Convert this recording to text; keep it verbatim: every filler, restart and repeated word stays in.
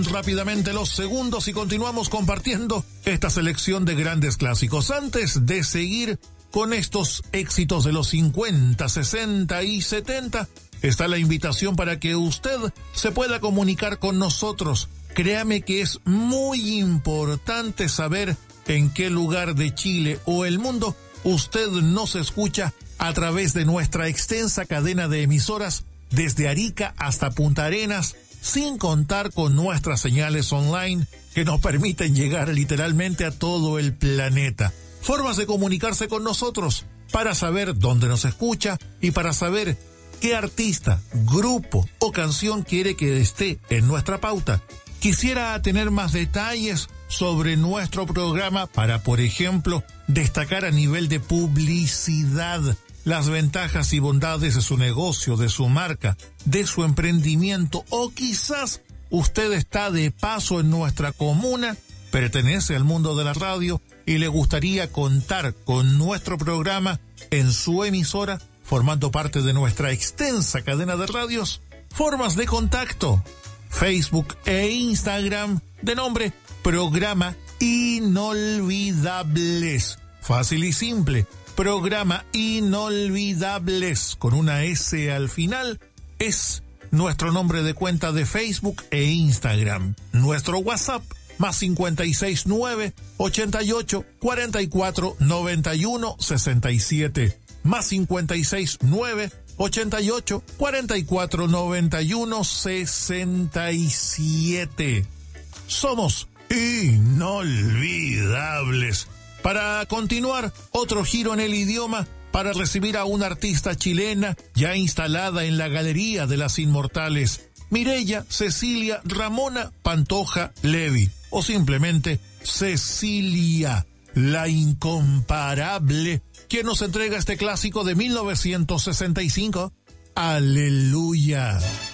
rápidamente los segundos y continuamos compartiendo esta selección de grandes clásicos. Antes de seguir con estos éxitos de los cincuenta, sesenta y setenta, está la invitación para que usted se pueda comunicar con nosotros. Créame que es muy importante saber en qué lugar de Chile o el mundo usted nos escucha a través de nuestra extensa cadena de emisoras desde Arica hasta Punta Arenas, sin contar con nuestras señales online que nos permiten llegar literalmente a todo el planeta. Formas de comunicarse con nosotros para saber dónde nos escucha y para saber qué artista, grupo o canción quiere que esté en nuestra pauta. Quisiera tener más detalles sobre nuestro programa para, por ejemplo, destacar a nivel de publicidad las ventajas y bondades de su negocio, de su marca, de su emprendimiento, o quizás usted está de paso en nuestra comuna, pertenece al mundo de la radio y le gustaría contar con nuestro programa en su emisora, formando parte de nuestra extensa cadena de radios. Formas de contacto: Facebook e Instagram de nombre Programa Inolvidables. Fácil y simple. Programa Inolvidables con una S al final es nuestro nombre de cuenta de Facebook e Instagram. Nuestro WhatsApp más cincuenta y seis nueve, ochenta y ocho, cuarenta y cuatro, noventa y uno, sesenta y siete. Más cincuenta y seis nueve, ochenta y ocho, cuarenta y cuatro, noventa y uno, sesenta y siete. Somos inolvidables. Para continuar, otro giro en el idioma para recibir a una artista chilena ya instalada en la Galería de las Inmortales, Mireya Cecilia Ramona Pantoja Levi, o simplemente Cecilia, la incomparable, quien nos entrega este clásico de mil novecientos sesenta y cinco, Aleluya.